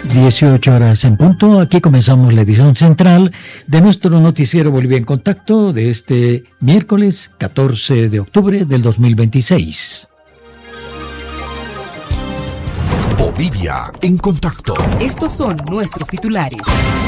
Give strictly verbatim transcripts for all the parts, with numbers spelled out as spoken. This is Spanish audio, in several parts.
dieciocho horas en punto, aquí comenzamos la edición central de nuestro noticiero Bolivia en Contacto de este miércoles catorce de octubre del dos mil veintiséis. Bolivia en Contacto. Estos son nuestros titulares.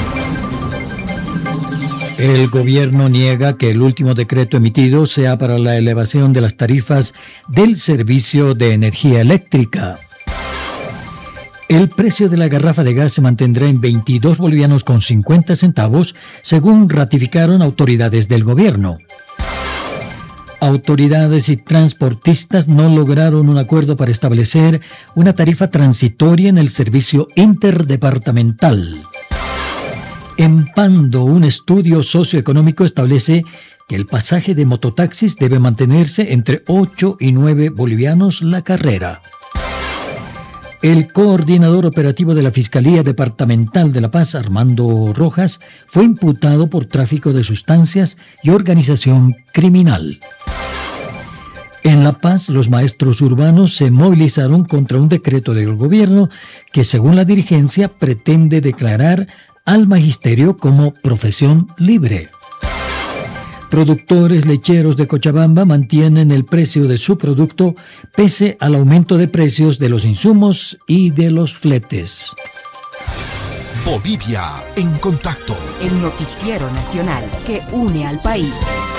El gobierno niega que el último decreto emitido sea para la elevación de las tarifas del servicio de energía eléctrica. El precio de la garrafa de gas se mantendrá en veintidós bolivianos con cincuenta centavos, según ratificaron autoridades del gobierno. Autoridades y transportistas no lograron un acuerdo para establecer una tarifa transitoria en el servicio interdepartamental. En Pando, un estudio socioeconómico establece que el pasaje de mototaxis debe mantenerse entre ocho y nueve bolivianos la carrera. El coordinador operativo de la Fiscalía Departamental de La Paz, Armando Rojas, fue imputado por tráfico de sustancias y organización criminal. En La Paz, los maestros urbanos se movilizaron contra un decreto del gobierno que, según la dirigencia, pretende declarar al magisterio como profesión libre. Productores lecheros de Cochabamba mantienen el precio de su producto pese al aumento de precios de los insumos y de los fletes. Bolivia en Contacto. El noticiero nacional que une al país.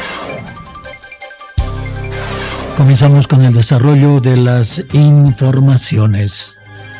Comenzamos con el desarrollo de las informaciones.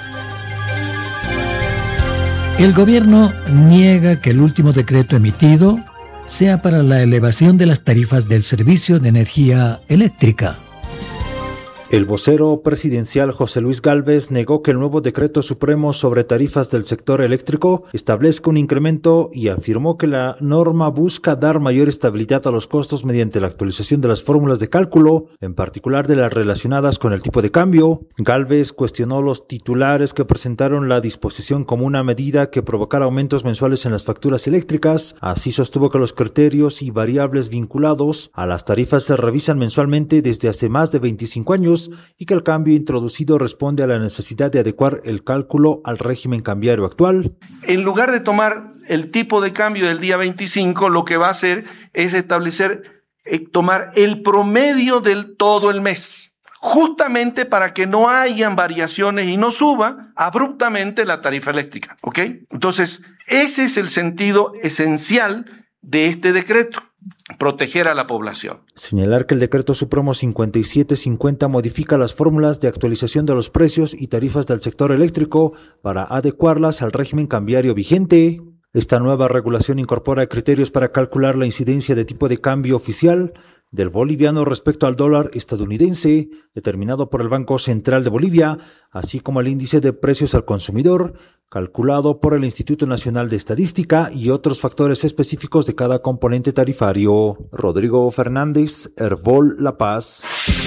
El gobierno niega que el último decreto emitido sea para la elevación de las tarifas del servicio de energía eléctrica. El vocero presidencial José Luis Gálvez negó que el nuevo decreto supremo sobre tarifas del sector eléctrico establezca un incremento y afirmó que la norma busca dar mayor estabilidad a los costos mediante la actualización de las fórmulas de cálculo, en particular de las relacionadas con el tipo de cambio. Gálvez cuestionó los titulares que presentaron la disposición como una medida que provocara aumentos mensuales en las facturas eléctricas. Así sostuvo que los criterios y variables vinculados a las tarifas se revisan mensualmente desde hace más de veinticinco años y que el cambio introducido responde a la necesidad de adecuar el cálculo al régimen cambiario actual. En lugar de tomar el tipo de cambio del día veinticinco, lo que va a hacer es establecer, eh, tomar el promedio del todo el mes, justamente para que no hayan variaciones y no suba abruptamente la tarifa eléctrica, ¿ok? Entonces, ese es el sentido esencial de este decreto. Proteger a la población. Señalar que el decreto supremo cincuenta y siete cincuenta modifica las fórmulas de actualización de los precios y tarifas del sector eléctrico para adecuarlas al régimen cambiario vigente. Esta nueva regulación incorpora criterios para calcular la incidencia de tipo de cambio oficial del boliviano respecto al dólar estadounidense, determinado por el Banco Central de Bolivia, así como el índice de precios al consumidor, calculado por el Instituto Nacional de Estadística, y otros factores específicos de cada componente tarifario. Rodrigo Fernández, Herbol, La Paz.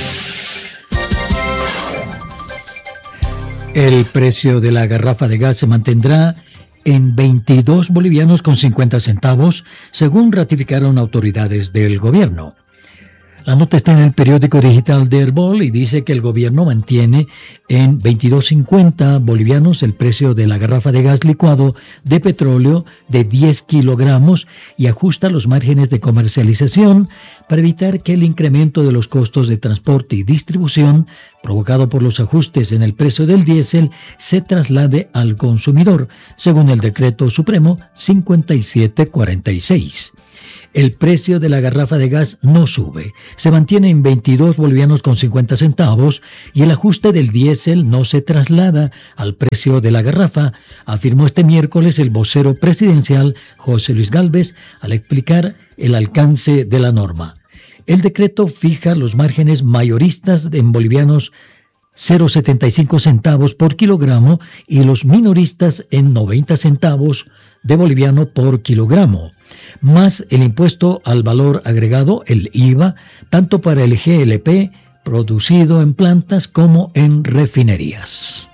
El precio de la garrafa de gas se mantendrá en veintidós bolivianos con cincuenta centavos, según ratificaron autoridades del gobierno. La nota está en el periódico digital de Herbol y dice que el gobierno mantiene en veintidós cincuenta bolivianos el precio de la garrafa de gas licuado de petróleo de diez kilogramos y ajusta los márgenes de comercialización para evitar que el incremento de los costos de transporte y distribución provocado por los ajustes en el precio del diésel se traslade al consumidor, según el decreto supremo cincuenta y siete cuarenta y seis. El precio de la garrafa de gas no sube, se mantiene en veintidós bolivianos con cincuenta centavos y el ajuste del diésel no se traslada al precio de la garrafa, afirmó este miércoles el vocero presidencial José Luis Gálvez al explicar el alcance de la norma. El decreto fija los márgenes mayoristas en bolivianos cero coma setenta y cinco centavos por kilogramo y los minoristas en noventa centavos de boliviano por kilogramo, más el impuesto al valor agregado, el I V A, tanto para el G L P producido en plantas como en refinerías.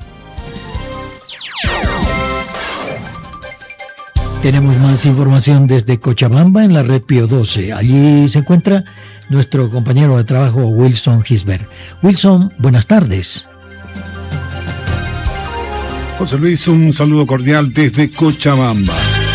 Tenemos más información desde Cochabamba en la red Pío doce. Allí se encuentra nuestro compañero de trabajo Wilson Gisbert. Wilson, buenas tardes. José Luis, un saludo cordial desde Cochabamba.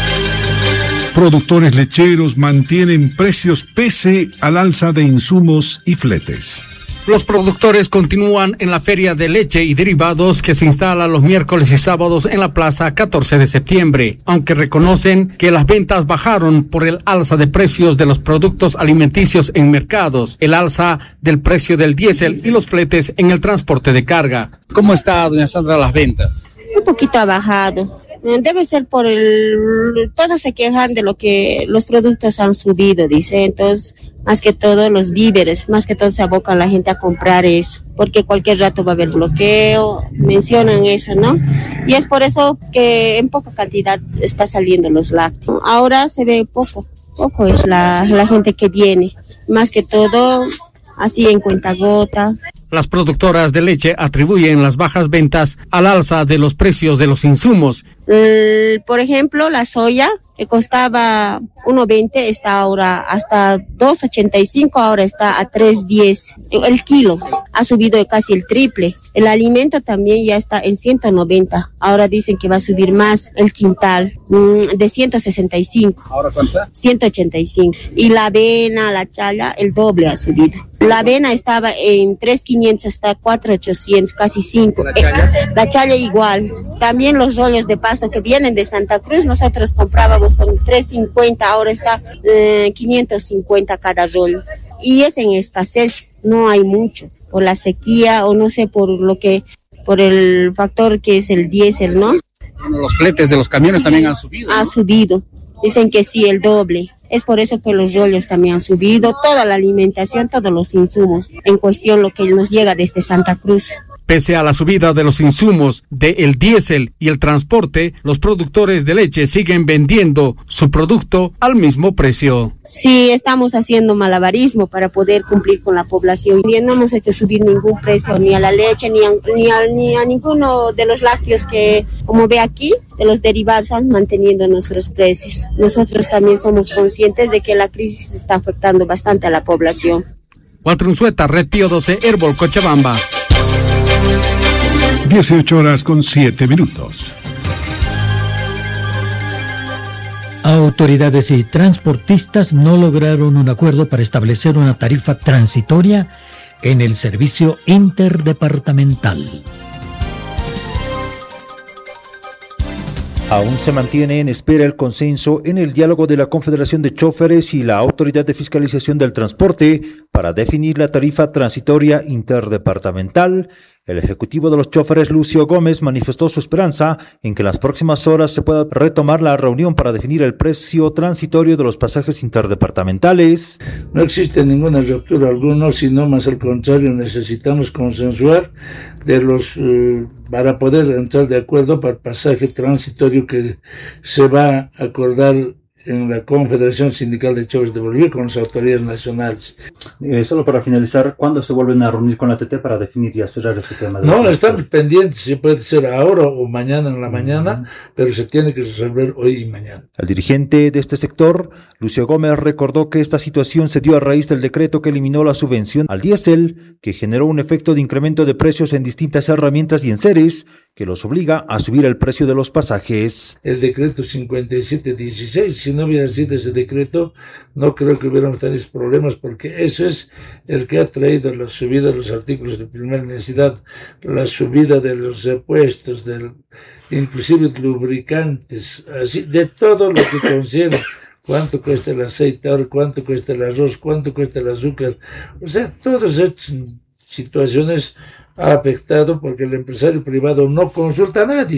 Productores lecheros mantienen precios pese al alza de insumos y fletes. Los productores continúan en la Feria de Leche y Derivados que se instala los miércoles y sábados en la Plaza catorce de septiembre, aunque reconocen que las ventas bajaron por el alza de precios de los productos alimenticios en mercados, el alza del precio del diésel y los fletes en el transporte de carga. ¿Cómo está, doña Sandra, las ventas? Un poquito ha bajado. Debe ser por el... Todos se quejan de lo que los productos han subido, dice. Entonces, más que todo los víveres, más que todo se aboca la gente a comprar eso, porque cualquier rato va a haber bloqueo, mencionan eso, ¿no? Y es por eso que en poca cantidad está saliendo los lácteos. Ahora se ve poco, poco es la, la gente que viene, más que todo así en cuentagota. Las productoras de leche atribuyen las bajas ventas al alza de los precios de los insumos. Mm, por ejemplo, la soya, que costaba uno veinte, está ahora hasta dos ochenta y cinco, ahora está a tres diez. El kilo ha subido casi el triple. El alimento también ya está en ciento noventa. Ahora dicen que va a subir más el quintal, mmm, de ciento sesenta y cinco. ¿Ahora cuánto está? ciento ochenta y cinco. Y la avena, la chaya, el doble ha subido. La avena estaba en tres quinientos hasta cuatro ochocientos, casi cinco. ¿La chaya? Eh, la chaya igual. También los rollos de paso que vienen de Santa Cruz, nosotros comprábamos con tres cincuenta, ahora está eh, quinientos cincuenta cada rollo. Y es en escasez, no hay mucho, por la sequía o no sé, por lo que, por el factor que es el diésel, ¿no? Bueno, los fletes de los camiones también han subido, ¿no? Ha subido, dicen que sí, el doble. Es por eso que los rollos también han subido, toda la alimentación, todos los insumos, en cuestión lo que nos llega desde Santa Cruz. Pese a la subida de los insumos del diésel y el transporte, los productores de leche siguen vendiendo su producto al mismo precio. Sí, estamos haciendo malabarismo para poder cumplir con la población. Y no hemos hecho subir ningún precio, ni a la leche, ni a, ni a, ni a ninguno de los lácteos que, como ve aquí, de los derivados, estamos manteniendo nuestros precios. Nosotros también somos conscientes de que la crisis está afectando bastante a la población. Walter Unzueta, Red Pío doce, Herbol, Cochabamba. dieciocho horas con siete minutos. Autoridades y transportistas no lograron un acuerdo para establecer una tarifa transitoria en el servicio interdepartamental. Aún se mantiene en espera el consenso en el diálogo de la Confederación de Choferes y la Autoridad de Fiscalización del Transporte para definir la tarifa transitoria interdepartamental. El ejecutivo de los choferes, Lucio Gómez, manifestó su esperanza en que en las próximas horas se pueda retomar la reunión para definir el precio transitorio de los pasajes interdepartamentales. No existe ninguna ruptura alguna, sino más al contrario, necesitamos consensuar de los eh, para poder entrar de acuerdo para el pasaje transitorio que se va a acordar en la Confederación Sindical de Choferes de Bolivia con las autoridades nacionales. Eh, solo para finalizar, ¿cuándo se vuelven a reunir con la T T para definir y cerrar este tema? No, no estamos pendientes, si puede ser ahora o mañana en la mañana, uh-huh. pero se tiene que resolver hoy y mañana. El dirigente de este sector, Lucio Gómez, recordó que esta situación se dio a raíz del decreto que eliminó la subvención al diésel, que generó un efecto de incremento de precios en distintas herramientas y enseres, que los obliga a subir el precio de los pasajes. El decreto cincuenta y siete dieciséis, si no hubiera sido ese decreto, no creo que hubiéramos tenido problemas, porque eso es el que ha traído la subida de los artículos de primera necesidad, la subida de los repuestos, del, inclusive lubricantes, así, de todo lo que considera. Cuánto cuesta el aceite, ahora cuánto cuesta el arroz, cuánto cuesta el azúcar. O sea, todas estas situaciones ha afectado porque el empresario privado no consulta a nadie.